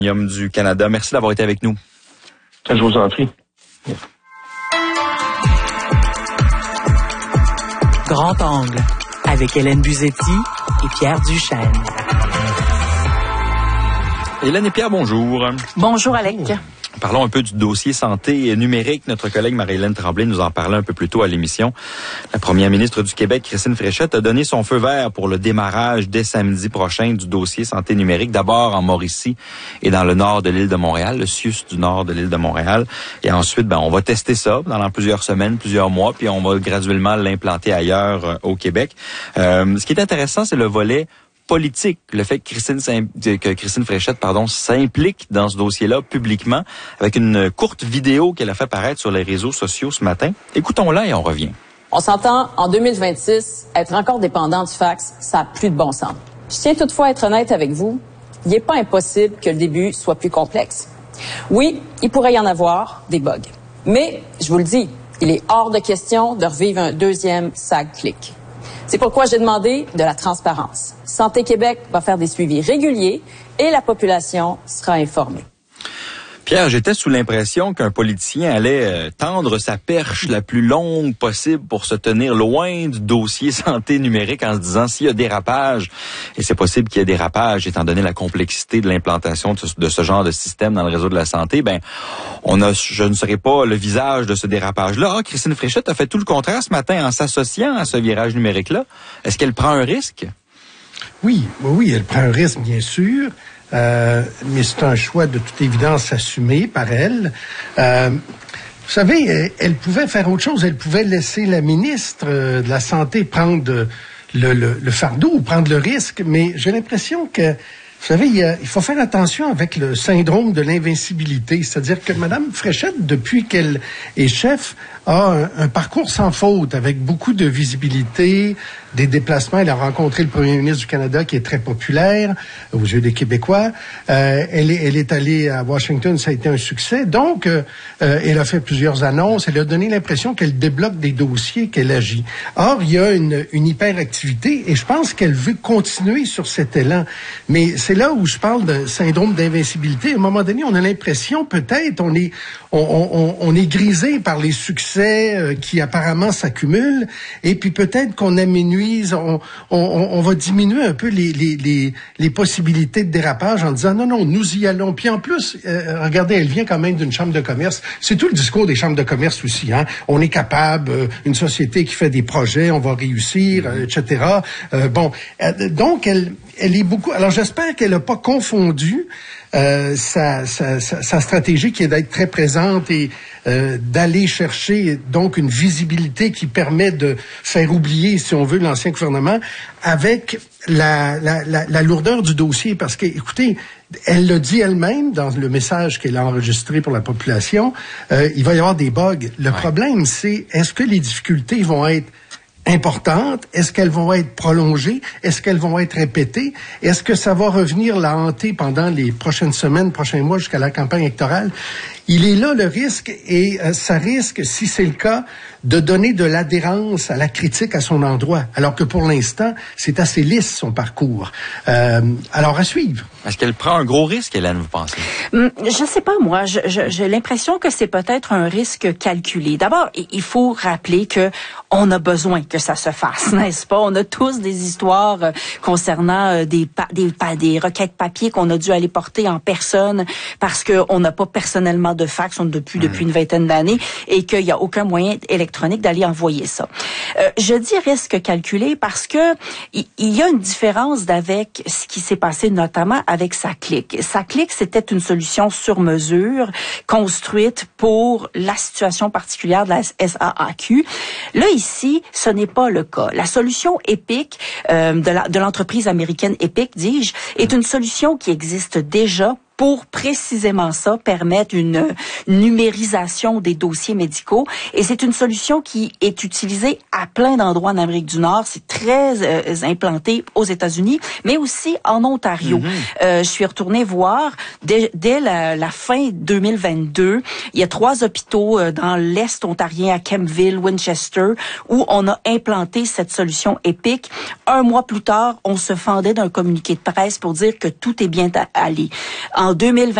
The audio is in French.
Du Canada. Merci d'avoir été avec nous. Je vous en prie. Grand angle avec Hélène Buzetti et Pierre Duchesne. Hélène et Pierre, bonjour. Bonjour Alec. Parlons un peu du dossier santé numérique. Notre collègue Marie-Hélène Tremblay nous en parlait un peu plus tôt à l'émission. La première ministre du Québec, Christine Fréchette, a donné son feu vert pour le démarrage dès samedi prochain du dossier santé numérique. D'abord en Mauricie et dans le nord de l'île de Montréal, le CIUS du nord de l'île de Montréal. Et ensuite, on va tester ça pendant plusieurs semaines, plusieurs mois, puis on va graduellement l'implanter ailleurs au Québec. Ce qui est intéressant, c'est le volet politique, le fait que Christine Fréchette, s'implique dans ce dossier-là publiquement avec une courte vidéo qu'elle a fait paraître sur les réseaux sociaux ce matin. Écoutons-la et on revient. On s'entend, en 2026, être encore dépendant du fax, ça n'a plus de bon sens. Je tiens toutefois à être honnête avec vous, il n'est pas impossible que le début soit plus complexe. Oui, il pourrait y en avoir des bugs. Mais, je vous le dis, il est hors de question de revivre un deuxième SAG-click. C'est pourquoi j'ai demandé de la transparence. Santé Québec va faire des suivis réguliers et la population sera informée. Pierre, j'étais sous l'impression qu'un politicien allait tendre sa perche la plus longue possible pour se tenir loin du dossier santé numérique en se disant s'il y a dérapage, et c'est possible qu'il y ait dérapage étant donné la complexité de l'implantation de ce genre de système dans le réseau de la santé, je ne serai pas le visage de ce dérapage-là. Christine Fréchette a fait tout le contraire ce matin en s'associant à ce virage numérique-là. Est-ce qu'elle prend un risque? Oui, elle prend un risque, bien sûr. Mais c'est un choix de toute évidence assumé par elle. Vous savez, elle pouvait faire autre chose. Elle pouvait laisser la ministre de la Santé prendre le fardeau ou prendre le risque. Mais j'ai l'impression que, vous savez, il faut faire attention avec le syndrome de l'invincibilité. C'est-à-dire que Mme Fréchette, depuis qu'elle est chef, a un parcours sans faute, avec beaucoup de visibilité, des déplacements. Elle a rencontré le premier ministre du Canada, qui est très populaire aux yeux des Québécois. Elle est allée à Washington, ça a été un succès. Donc, elle a fait plusieurs annonces. Elle a donné l'impression qu'elle débloque des dossiers, qu'elle agit. Or, il y a une hyperactivité et je pense qu'elle veut continuer sur cet élan. Mais c'est là où je parle de syndrome d'invincibilité. À un moment donné, on a l'impression, peut-être, on est grisé par les succès qui apparemment s'accumulent, et puis peut-être qu'on amenuise, on va diminuer un peu les possibilités de dérapage en disant non, nous y allons. Puis en plus, regardez, elle vient quand même d'une chambre de commerce. C'est tout le discours des chambres de commerce aussi. On est capable, une société qui fait des projets, on va réussir, etc. Donc elle est beaucoup. Alors j'espère qu'elle n'a pas confondu sa stratégie qui est d'être très présente et d'aller chercher donc une visibilité qui permet de faire oublier, si on veut, l'ancien gouvernement, avec la lourdeur du dossier. Parce que, écoutez, elle l'a dit elle-même dans le message qu'elle a enregistré pour la population, il va y avoir des bugs. Le problème, c'est est-ce que les difficultés vont être importantes? Est-ce qu'elles vont être prolongées? Est-ce qu'elles vont être répétées? Est-ce que ça va revenir la hanter pendant les prochaines semaines, prochains mois jusqu'à la campagne électorale? Il est là le risque et ça risque, si c'est le cas, de donner de l'adhérence à la critique à son endroit, alors que pour l'instant, c'est assez lisse son parcours. Alors à suivre. Est-ce qu'elle prend un gros risque, Hélène, vous pensez? Je sais pas, moi. J'ai l'impression que c'est peut-être un risque calculé. D'abord, il faut rappeler que on a besoin que ça se fasse, n'est-ce pas? On a tous des histoires concernant des requêtes papier qu'on a dû aller porter en personne parce qu'on n'a pas personnellement de fax, depuis une vingtaine d'années, et qu'il n'y a aucun moyen électronique d'aller envoyer ça. Je dis risque calculé parce que il y a une différence avec ce qui s'est passé notamment avec SAG-click. SAG-click, c'était une solution sur mesure construite pour la situation particulière de la SAAQ. Là, ici, ce n'est pas le cas. La solution Epic de l'entreprise américaine Epic, dis-je, est une solution qui existe déjà pour précisément ça, permettre une numérisation des dossiers médicaux. Et c'est une solution qui est utilisée à plein d'endroits en Amérique du Nord. C'est très implanté aux États-Unis, mais aussi en Ontario. Je suis retournée voir, dès la fin 2022, il y a 3 hôpitaux dans l'Est ontarien, à Kempville, Winchester, où on a implanté cette solution Epic. 1 mois plus tard, on se fendait d'un communiqué de presse pour dire que tout est bien allé. En en 2020.